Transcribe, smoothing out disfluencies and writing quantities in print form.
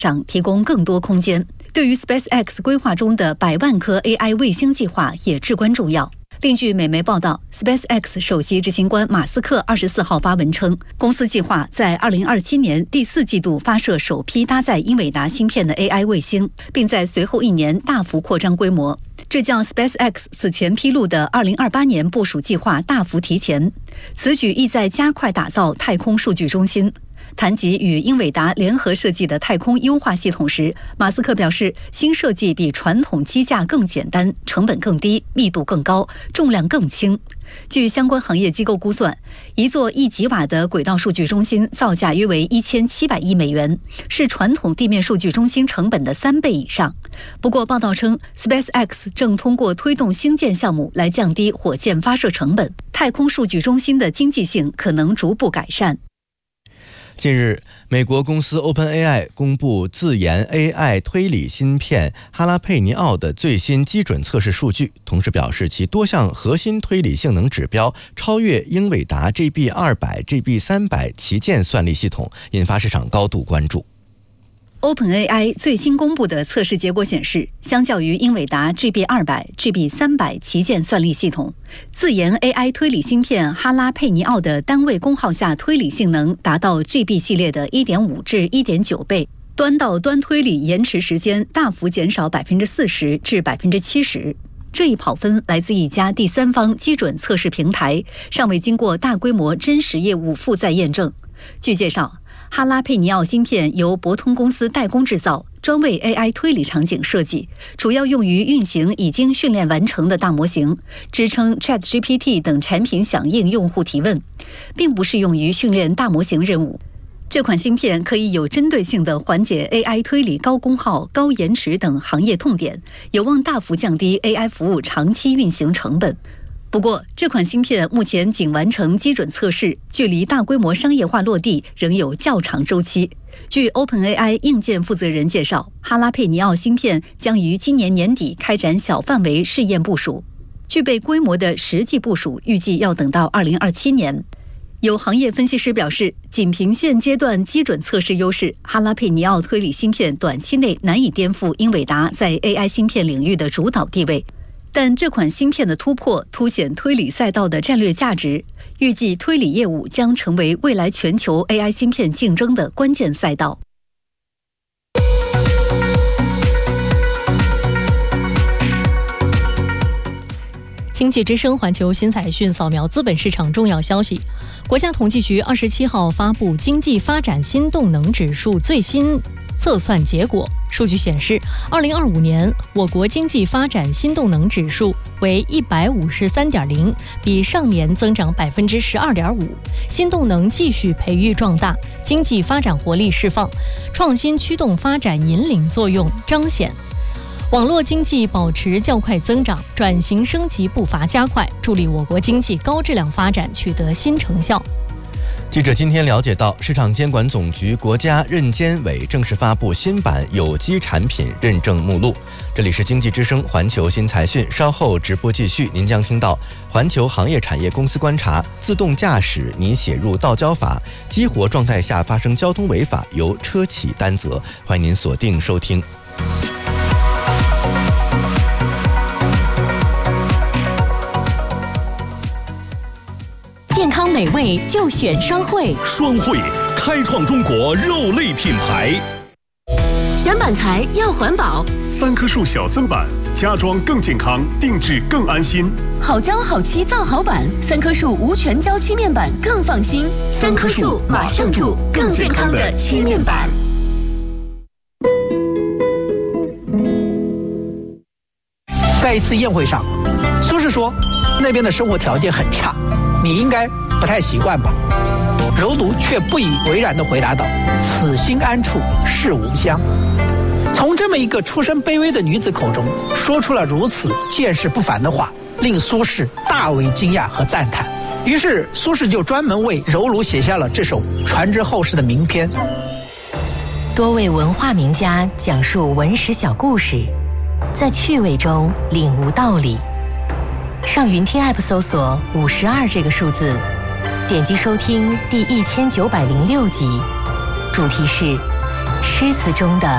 上提供更多空间。对于 SpaceX 规划中的100万颗 AI 卫星计划也至关重要。另据美媒报道 ，SpaceX 首席执行官马斯克24号发文称，公司计划在2027年第4季度发射首批搭载英伟达芯片的 AI 卫星，并在随后1年大幅扩张规模。这较 SpaceX 此前披露的2028年部署计划大幅提前。此举意在加快打造太空数据中心。谈及与英伟达联合设计的太空优化系统时，马斯克表示，新设计比传统机架更简单，成本更低，密度更高，重量更轻。据相关行业机构估算，一座1吉瓦的轨道数据中心造价约为1700亿美元，是传统地面数据中心成本的3倍以上。不过，报道称 ，SpaceX 正通过推动星舰项目来降低火箭发射成本，太空数据中心的经济性可能逐步改善。 近日，美国公司 OpenAI 公布自研 AI 推理芯片哈拉佩尼奥的最新基准测试数据，同时表示其多项核心推理性能指标超越英伟达 GB200、GB300 旗舰算力系统，引发市场高度关注。 OpenAI 最新公布的测试结果显示，相较于英伟达 GB200、GB300 旗舰算力系统，自研 AI 推理芯片哈拉佩尼奥的单位功耗下推理性能达到 GB 系列的 1.5 至 1.9 倍，端到端推理延迟时间大幅减少 40% 至 70%。这一跑分来自一家第三方基准测试平台，尚未经过大规模真实业务负载验证。据介绍，哈拉佩尼奥芯片由博通公司代工制造，专为 AI 推理场景设计，主要用于运行已经训练完成的大模型，支撑 ChatGPT 等产品响应用户提问，并不适用于训练大模型任务。这款芯片可以有针对性地缓解 AI 推理高功耗、高延迟等行业痛点，有望大幅降低 AI 服务长期运行成本。不过，这款芯片目前仅完成基准测试，距离大规模商业化落地仍有较长周期。据 OpenAI 硬件负责人介绍，哈拉佩尼奥芯片将于今年年底开展小范围试验部署，具备规模的实际部署预计要等到2027年。有行业分析师表示，仅凭现阶段基准测试优势，哈拉佩尼奥推理芯片短期内难以颠覆英伟达在 AI 芯片领域的主导地位。但这款芯片的突破凸显推理赛道的战略价值，预计推理业务将成为未来全球 AI 芯片竞争的关键赛道。 经济之声环球新财讯扫描资本市场重要消息。国家统计局27号发布经济发展新动能指数最新测算结果，数据显示，2025年我国经济发展新动能指数为153.0，比上年增长12.5%。新动能继续培育壮大，经济发展活力释放，创新驱动发展引领作用彰显。网络经济保持较快增长，转型升级步伐加快，助力我国经济高质量发展取得新成效。 记者今天了解到，市场监管总局国家认监委正式发布新版有机产品认证目录。这里是经济之声环球新财讯，稍后直播继续，您将听到环球行业产业公司观察自动驾驶拟写入道交法，激活状态下发生交通违法由车企担责。欢迎您锁定收听。 健康美味就选双汇， 双汇开创中国肉类品牌。 选板材要环保 ，3棵树小僧板，家装更健康，定制更安心。 好胶好漆造好板，3棵树无全胶漆面板更放心。3棵树马上住更健康的漆面板。 在一次宴会上，苏轼说那边的生活条件很差，你应该不太习惯吧？柔奴却不以为然地回答道：“此心安处是吾乡。”从这么一个出身卑微的女子口中说出了如此见识不凡的话，令苏轼大为惊讶和赞叹。于是苏轼就专门为柔奴写下了这首传之后世的名篇。 多位文化名家讲述文史小故事，在趣味中领悟道理。上云听 App 搜索52这个数字，点击收听第1906集，主题是诗词中的